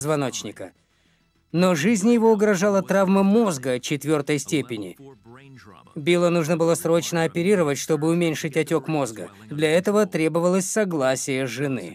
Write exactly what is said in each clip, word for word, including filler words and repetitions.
позвоночника. Но жизни его угрожала травма мозга четвертой степени. Биллу нужно было срочно оперировать, чтобы уменьшить отек мозга. Для этого требовалось согласие жены.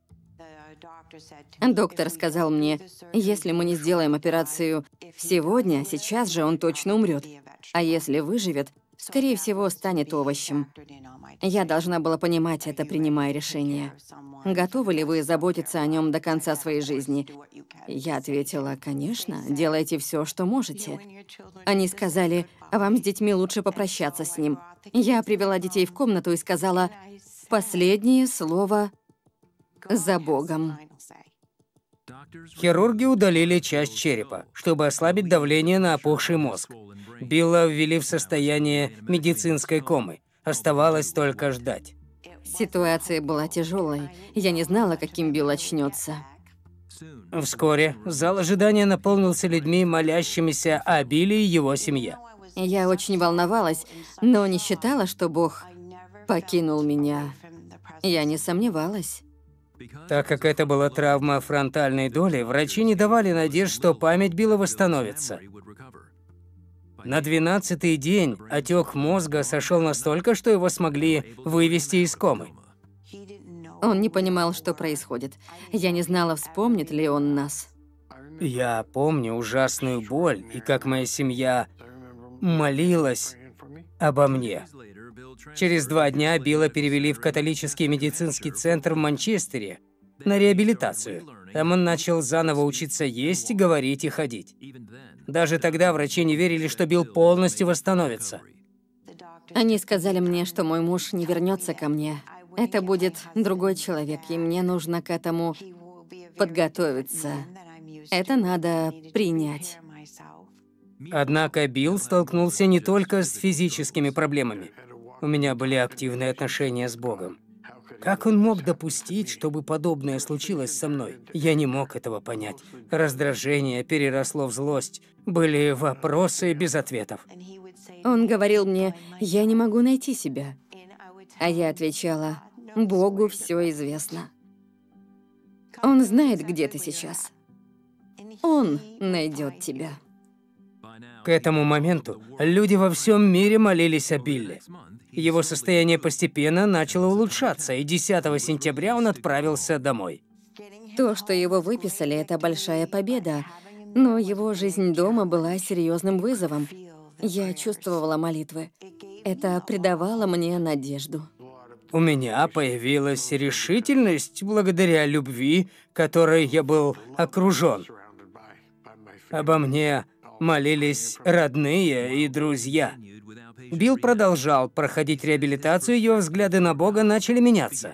Доктор сказал мне, если мы не сделаем операцию сегодня, сейчас же он точно умрет. А если выживет, скорее всего, станет овощем. Я должна была понимать это, принимая решение. Готовы ли вы заботиться о нем до конца своей жизни? Я ответила, конечно, делайте все, что можете. Они сказали, вам с детьми лучше попрощаться с ним. Я привела детей в комнату и сказала, последнее слово за Богом. Хирурги удалили часть черепа, чтобы ослабить давление на опухший мозг. Билла ввели в состояние медицинской комы. Оставалось только ждать. Ситуация была тяжелой. Я не знала, каким Билл очнется. Вскоре зал ожидания наполнился людьми, молящимися о Билле и его семье. Я очень волновалась, но не считала, что Бог покинул меня. Я не сомневалась. Так как это была травма фронтальной доли, врачи не давали надежд, что память Билла восстановится. На двенадцатый день отек мозга сошел настолько, что его смогли вывести из комы. Он не понимал, что происходит. Я не знала, вспомнит ли он нас. Я помню ужасную боль и как моя семья молилась обо мне. Через два дня Билла перевели в католический медицинский центр в Манчестере на реабилитацию. Там он начал заново учиться есть, говорить и ходить. Даже тогда врачи не верили, что Билл полностью восстановится. Они сказали мне, что мой муж не вернется ко мне. Это будет другой человек, и мне нужно к этому подготовиться. Это надо принять. Однако Билл столкнулся не только с физическими проблемами. У меня были активные отношения с Богом. Как он мог допустить, чтобы подобное случилось со мной? Я не мог этого понять. Раздражение переросло в злость. Были вопросы без ответов. Он говорил мне, я не могу найти себя. А я отвечала, Богу все известно. Он знает, где ты сейчас. Он найдет тебя. К этому моменту люди во всем мире молились о Билле. Его состояние постепенно начало улучшаться, и десятого сентября он отправился домой. То, что его выписали, это большая победа, но его жизнь дома была серьезным вызовом. Я чувствовала молитвы. Это придавало мне надежду. У меня появилась решительность благодаря любви, которой я был окружен. Обо мне молились родные и друзья. Билл продолжал проходить реабилитацию, его взгляды на Бога начали меняться.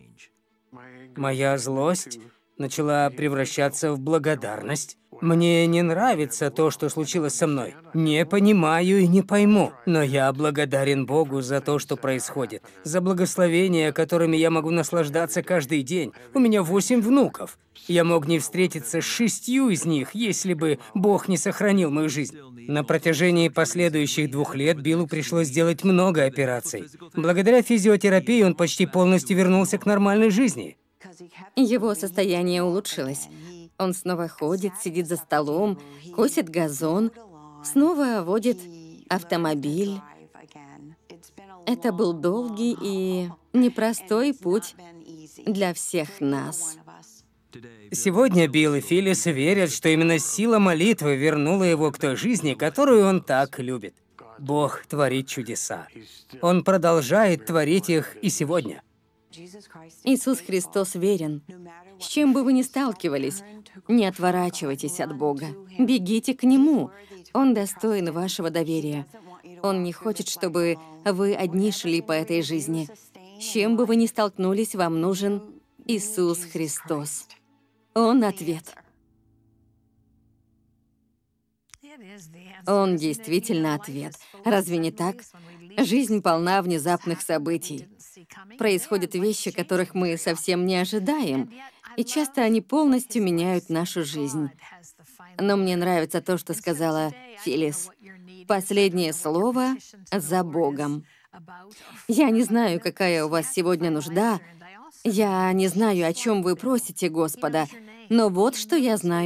Моя злость начала превращаться в благодарность. Мне не нравится то, что случилось со мной. Не понимаю и не пойму. Но я благодарен Богу за то, что происходит. За благословения, которыми я могу наслаждаться каждый день. У меня восемь внуков. Я мог не встретиться с шестью из них, если бы Бог не сохранил мою жизнь. На протяжении последующих двух лет Биллу пришлось сделать много операций. Благодаря физиотерапии он почти полностью вернулся к нормальной жизни. Его состояние улучшилось. Он снова ходит, сидит за столом, косит газон, снова водит автомобиль. Это был долгий и непростой путь для всех нас. Сегодня Билл и Филлис верят, что именно сила молитвы вернула его к той жизни, которую он так любит. Бог творит чудеса. Он продолжает творить их и сегодня. Иисус Христос верен. С чем бы вы ни сталкивались, не отворачивайтесь от Бога. Бегите к Нему. Он достоин вашего доверия. Он не хочет, чтобы вы одни шли по этой жизни. С чем бы вы ни столкнулись, вам нужен Иисус Христос. Он ответ. Он действительно ответ. Разве не так? Жизнь полна внезапных событий. Происходят вещи, которых мы совсем не ожидаем, и часто они полностью меняют нашу жизнь. Но мне нравится то, что сказала Филлис. Последнее слово за Богом. Я не знаю, какая у вас сегодня нужда. Я не знаю, о чем вы просите Господа, Но вот что я знаю.